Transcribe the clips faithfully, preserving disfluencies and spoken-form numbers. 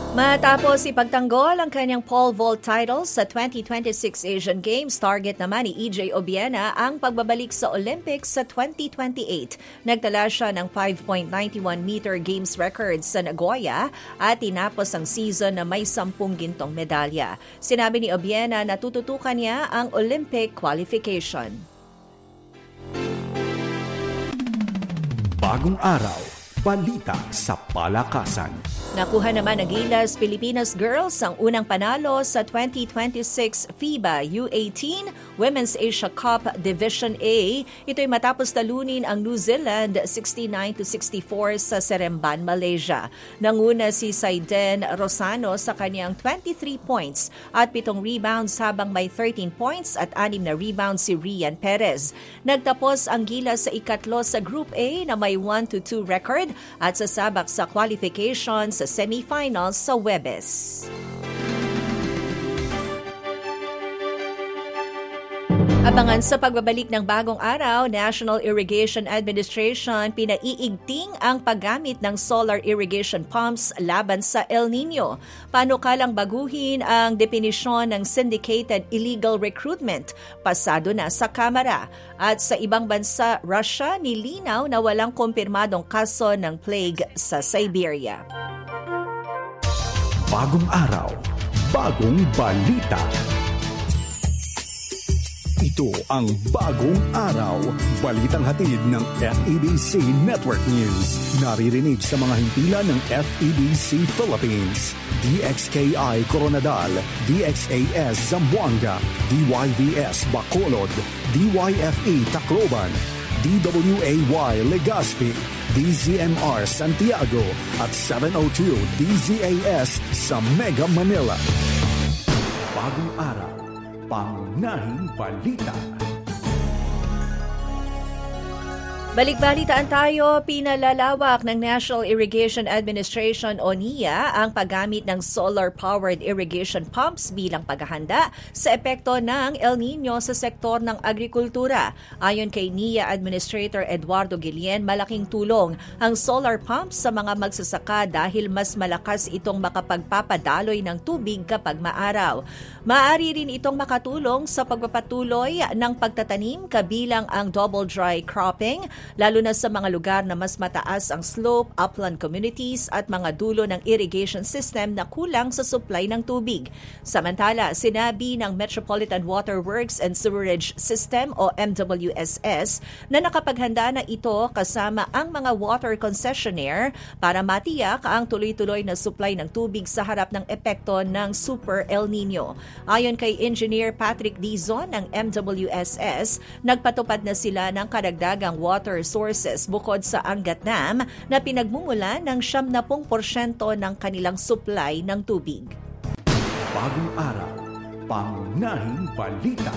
Matapos ipagtanggol ang kanyang pole vault title sa twenty twenty-six Asian Games, target naman ni E J Obiena ang pagbabalik sa Olympics sa twenty twenty-eight. Nagtala siya ng five point nine one meter games record sa Nagoya at tinapos ang season na may sampung gintong medalya. Sinabi ni Obiena na tututukan niya ang Olympic qualification. Bagong araw, balita sa palakasan. Nakuha naman ng Gilas Pilipinas Girls ang unang panalo sa twenty twenty-six FIBA U eighteen Women's Asia Cup Division A. Ito'y matapos talunin ang New Zealand sixty-nine to sixty-four sa Seremban, Malaysia. Nanguna si Saiden Rosano sa kanyang twenty-three points at pitong rebounds habang may thirteen points at anim na rebounds si Rian Perez. Nagtapos ang Gilas sa ikatlo sa Group A na may one to two record at sasabak sa qualifications sa semifinals sa Webes. Abangan sa pagbabalik ng bagong araw, National Irrigation Administration pinaiigting ang paggamit ng solar irrigation pumps laban sa El Nino. Panukalang baguhin ang definisyon ng syndicated illegal recruitment. Pasado na sa Kamara. At sa ibang bansa, Russia nilinaw na walang kumpirmadong kaso ng plague sa Siberia. Bagong araw, bagong balita. Ito ang Bagong Araw, balitang hatid ng F E B C Network News. Naririnig sa mga himpilan ng F E B C Philippines, D X K I Coronadal, D X A S Zamboanga, D Y V S Bacolod, D Y F E Tacloban, D W A Y Legazpi, D Z M R Santiago at seven oh two D Z A S sa Mega Manila. Bagong Araw, pangunahing balita. Balik-balitaan tayo, pinalalawak ng National Irrigation Administration o N I A ang paggamit ng solar-powered irrigation pumps bilang paghahanda sa epekto ng El Nino sa sektor ng agrikultura. Ayon kay N I A Administrator Eduardo Guillen, malaking tulong ang solar pumps sa mga magsasaka dahil mas malakas itong makapagpapadaloy ng tubig kapag maaraw. Maaari rin itong makatulong sa pagpapatuloy ng pagtatanim kabilang ang double dry cropping, lalo na sa mga lugar na mas mataas ang slope, upland communities at mga dulo ng irrigation system na kulang sa supply ng tubig. Samantala, sinabi ng Metropolitan Water Works and Sewerage System o M W S S na nakapaghanda na ito kasama ang mga water concessionaire para matiyak ang tuloy-tuloy na supply ng tubig sa harap ng epekto ng Super El Nino. Ayon kay Engineer Patrick Dizon ng M W S S, nagpatupad na sila ng karagdagang water sources bukod sa Angat Dam na pinagmumulan ng siyamnapung porsyento ng kanilang supply ng tubig. Bagong araw, pangunahing balita.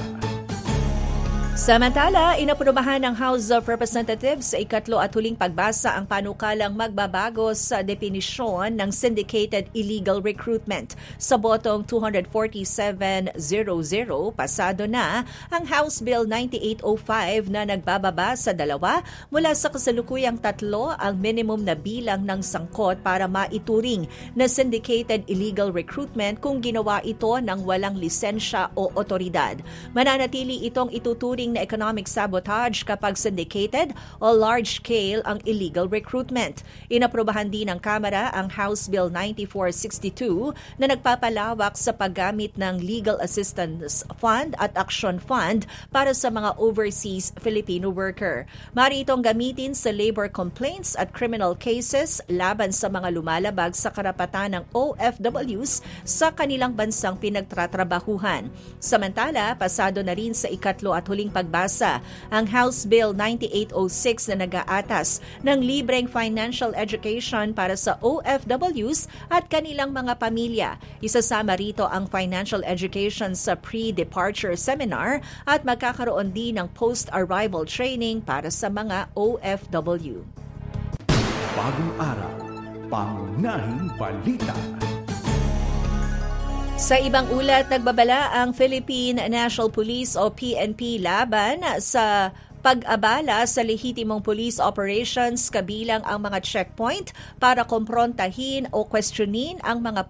Samantala, inaprubahan ng House of Representatives sa ikatlo at huling pagbasa ang panukalang magbabago sa definisyon ng syndicated illegal recruitment. Sa botong two forty-seven hundred, pasado na ang House Bill ninety-eight oh five na nagbababa sa dalawa mula sa kasalukuyang tatlo ang minimum na bilang ng sangkot para maituring na syndicated illegal recruitment kung ginawa ito ng walang lisensya o otoridad. Mananatili itong ituturing na economic sabotage kapag syndicated o large-scale ang illegal recruitment. Inaprubahan din ng Kamara ang House Bill ninety-four sixty-two na nagpapalawak sa paggamit ng Legal Assistance Fund at Action Fund para sa mga overseas Filipino worker. Maaari itong gamitin sa labor complaints at criminal cases laban sa mga lumalabag sa karapatan ng O F Ws sa kanilang bansang pinagtatrabahuhan. Samantala, pasado na rin sa ikatlo at huling pagbasa ang House Bill ninety-eight oh six na nag-aatas ng libreng financial education para sa O F Ws at kanilang mga pamilya. Isasama rito ang financial education sa pre-departure seminar at magkakaroon din ng post-arrival training para sa mga O F W. Bagong araw, pangunahing balita. Sa ibang ulat, nagbabala ang Philippine National Police o P N P laban sa pag-abala sa lehitimong police operations kabilang ang mga checkpoint para komprontahin o questionin ang mga